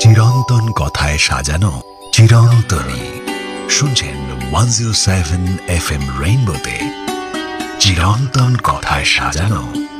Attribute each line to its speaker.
Speaker 1: চিরন্তন কথায় সাজানো চিরন্তনী। শুনছেন 107 FM রেইনবোতে চিরন্তন কথায় সাজানো